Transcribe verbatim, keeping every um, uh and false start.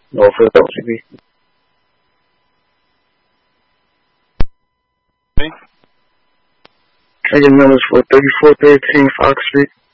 Norfolk L C B. Okay. Can I get numbers for thirty-four thirteen Fox Street?